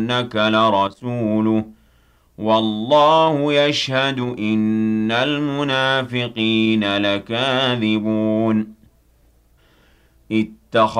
إنك لرسوله والله يشهد إن المنافقين لكاذبون اتخذوا